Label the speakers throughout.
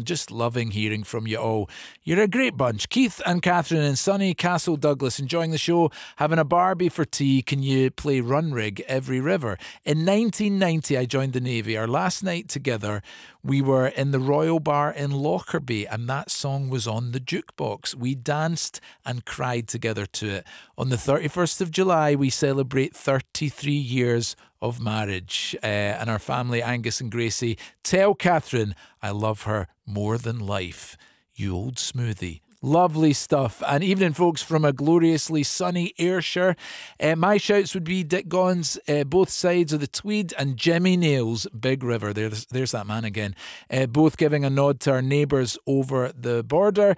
Speaker 1: just loving hearing from you all. You're a great bunch. Keith and Catherine in sunny Castle Douglas, enjoying the show, having a Barbie for tea. Can you play Run Rig Every River? In 1990, I joined the Navy. Our last night together, we were in the Royal Bar in Lockerbie, and that song was on the jukebox. We danced and cried together to it. On the 31st of July, we celebrate 33 years of marriage. And our family, Angus and Gracie, tell Catherine I love her more than life. You old smoothie. Lovely stuff. And evening, folks, from a gloriously sunny Ayrshire. My shouts would be Dick Gons, both sides of the Tweed, and Jimmy Nails, Big River. There's that man again. Both giving a nod to our neighbours over the border.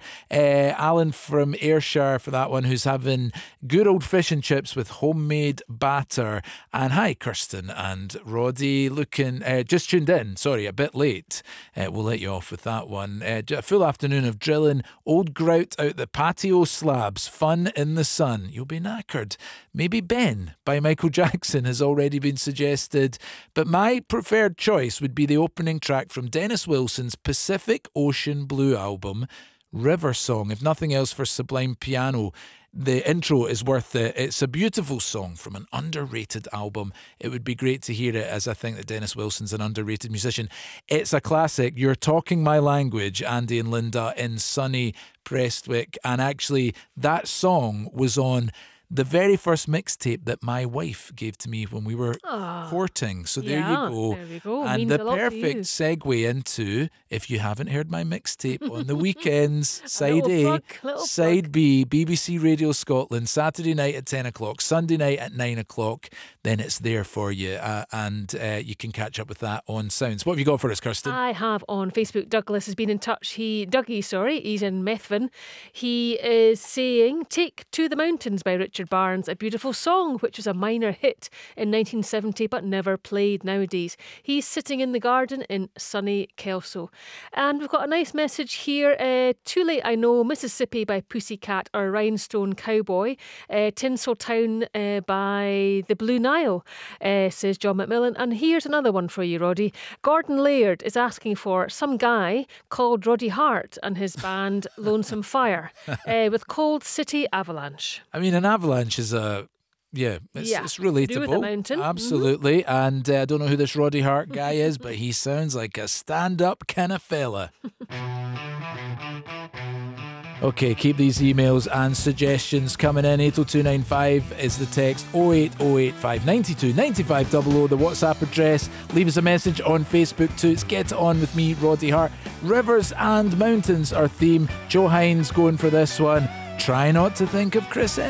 Speaker 1: Alan from Ayrshire for that one, who's having good old fish and chips with homemade batter. And hi, Kirsten and Roddy, looking just tuned in. Sorry, a bit late. We'll let you off with that one. A full afternoon of drilling old grout out the patio slabs, fun in the sun. You'll be knackered. Maybe Ben by Michael Jackson has already been suggested, but my preferred choice would be the opening track from Dennis Wilson's Pacific Ocean Blue album, River Song. If nothing else, for sublime piano, the intro is worth it. It's a beautiful song from an underrated album. It would be great to hear it, as I think that Dennis Wilson's an underrated musician. It's a classic. You're talking my language, Andy and Linda in sunny Prestwick. And actually, that song was on the very first mixtape that my wife gave to me when we were courting. So there you go.
Speaker 2: There we go.
Speaker 1: And
Speaker 2: Means
Speaker 1: the
Speaker 2: a lot to
Speaker 1: perfect
Speaker 2: you.
Speaker 1: segue into, if you haven't heard my mixtape on the weekends, side A,
Speaker 2: little
Speaker 1: side B, BBC Radio Scotland, Saturday night at 10 o'clock, Sunday night at 9 o'clock, then it's there for you. And you can catch up with that on Sounds. What have you got for us, Kirsten?
Speaker 2: I have on Facebook. Douglas has been in touch. Dougie, he's in Methven. He is saying, Take To the Mountains by Richard Barnes, a beautiful song which was a minor hit in 1970 but never played nowadays. He's sitting in the garden in sunny Kelso. And we've got a nice message here. Too Late I Know, Mississippi by Pussycat, or Rhinestone Cowboy. Tinseltown by the Blue Nile, says John McMillan. And here's another one for you, Roddy. Gordon Laird is asking for Some Guy Called Roddy Hart and his band Lonesome Fire with Cold City Avalanche.
Speaker 1: I mean, an avalanche is it's relatable.
Speaker 2: Do with the mountain.
Speaker 1: Absolutely. And I don't know who this Roddy Hart guy is, but he sounds like a stand-up kind of fella. Okay, keep these emails and suggestions coming in. 80295 is the text, 08085 92 95 00, the WhatsApp address. Leave us a message on Facebook too. It's Get It On With Me, Roddy Hart. Rivers and Mountains, our theme. Joe Hines going for this one. Try not to think of Chris Evans.